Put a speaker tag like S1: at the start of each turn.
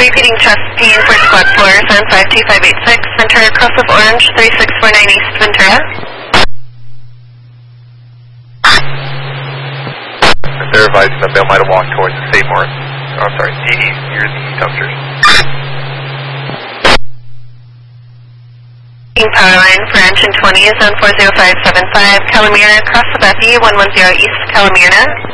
S1: repeating chest pain for squad 4, 752586, Ventura, Cross of Orange, 3649 East Ventura.
S2: They're advising that Bill might have walked towards Seymour. Oh, sorry, near the dumpsters.
S1: Power line for engine 20 is on 40575, Calamina, Cross of FE, 110 East Calamina.